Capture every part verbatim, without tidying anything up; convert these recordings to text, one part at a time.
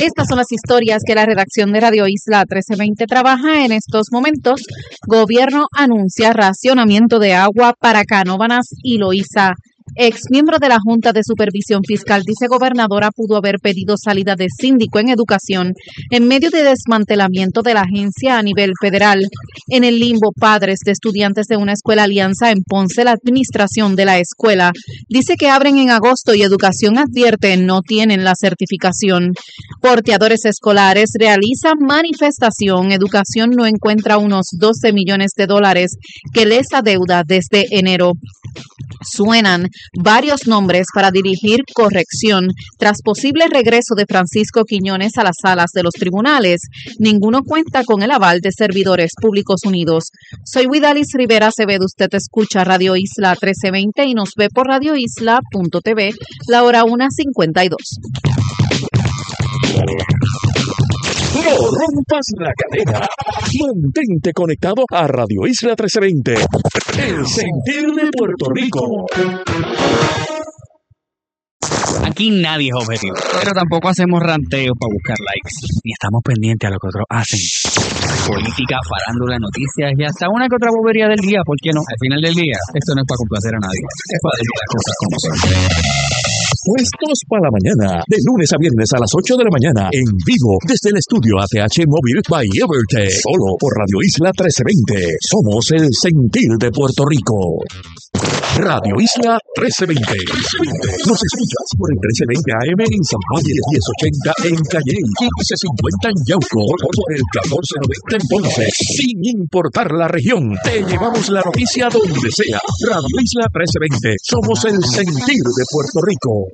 Estas son las historias que la redacción de Radio Isla trece veinte trabaja en estos momentos. Gobierno anuncia racionamiento de agua para Canóvanas y Loíza. Ex miembro de la Junta de Supervisión Fiscal dice gobernadora pudo haber pedido salida de síndico en educación en medio de desmantelamiento de la agencia a nivel federal. En el limbo, padres de estudiantes de una escuela Alianza en Ponce, la administración de la escuela dice que abren en agosto y educación advierte no tienen la certificación. Porteadores escolares realizan manifestación. Educación no encuentra unos doce millones de dólares que les adeuda desde enero. Suenan varios nombres para dirigir corrección tras posible regreso de Francisco Quiñones a las salas de los tribunales. Ninguno cuenta con el aval de Servidores Públicos Unidos. Soy Widalis Rivera Acevedo. Usted escucha Radio Isla trece veinte y nos ve por radio isla punto t v, la hora una cincuenta y dos. No rompas la cadena. Mantente conectado a Radio Isla trece veinte. El sentir de Puerto Rico. Aquí nadie es objetivo, pero tampoco hacemos ranteos para buscar likes, ni estamos pendientes a lo que otros hacen. Política, farándula, noticias y hasta una que otra bobería del día, ¿por qué no? Al final del día, esto no es para complacer a nadie, es para decir las cosas como son. Puestos para la mañana, de lunes a viernes a las ocho de la mañana, en vivo, desde el estudio A T H Móvil by Evertech, solo por Radio Isla trece veinte. Somos el sentir de Puerto Rico. Radio Isla trece veinte. Nos escuchas por el trece veinte A M en San Juan y el diez ochenta en Calle, quince cincuenta en Yauco, por el catorce noventa en Ponce. Sin importar la región, te llevamos la noticia donde sea. Radio Isla trece veinte. Somos el sentir de Puerto Rico.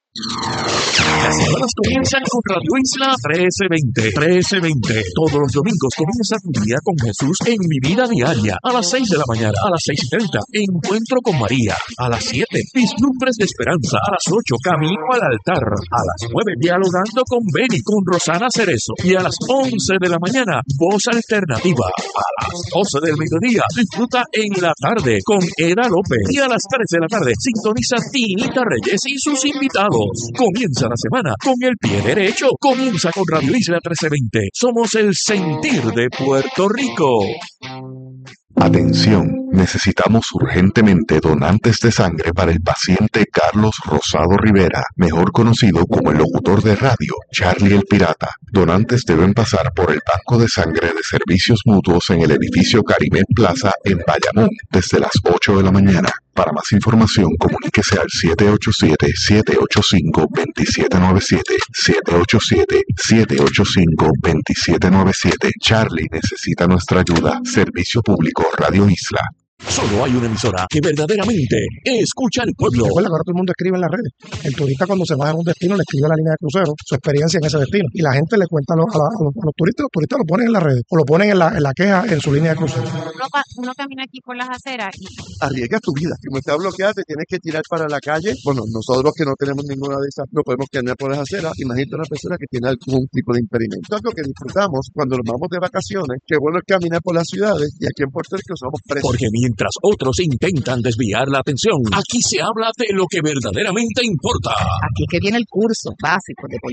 Las semanas comienzan con Radio Isla trece veinte. trece veinte. Todos los domingos comienza tu día con Jesús en Mi Vida Diaria. A las seis de la mañana, a las seis y treinta, Encuentro con María. A las siete, Vislumbres de Esperanza. A las ocho, Camino al Altar. A las nueve, Dialogando con Beni, con Rosana Cerezo. Y a las once de la mañana, Voz Alternativa. A las doce del mediodía, disfruta En la Tarde con Eda López. Y a las tres de la tarde, sintoniza Tinita Reyes y sus invitados. Comienza la semana con el pie derecho. Comienza con Radio Isla trece veinte. Somos el sentir de Puerto Rico. Atención, necesitamos urgentemente donantes de sangre para el paciente Carlos Rosado Rivera, mejor conocido como el locutor de radio, Charlie el Pirata. Donantes deben pasar por el banco de sangre de servicios mutuos en el edificio Carimet Plaza en Bayamón desde las ocho de la mañana. Para más información, comuníquese al siete ocho siete, siete ocho cinco, dos siete nueve siete, siete ocho siete, siete ocho cinco, dos siete nueve siete. Charlie necesita nuestra ayuda. Servicio Público Radio Isla. Solo hay una emisora que verdaderamente escucha al pueblo. Recuerda que ahora todo el mundo escribe en las redes. El turista cuando se va a un destino le escribe a la línea de crucero su experiencia en ese destino. Y la gente le cuenta a los, a la, a los, a los turistas, los turistas lo ponen en las redes o lo ponen en la, en la queja en su línea de crucero. Uno, uno camina aquí por las aceras y... Arriesgas tu vida. Como está bloqueada, te tienes que tirar para la calle. Bueno, nosotros que no tenemos ninguna de esas, no podemos caminar por las aceras. Imagínate una persona que tiene algún tipo de impedimento. Algo que disfrutamos cuando nos vamos de vacaciones, que bueno es caminar por las ciudades y aquí en Puerto Rico somos presos. Porque mientras otros intentan desviar la atención, aquí se habla de lo que verdaderamente importa. Aquí que viene el curso básico de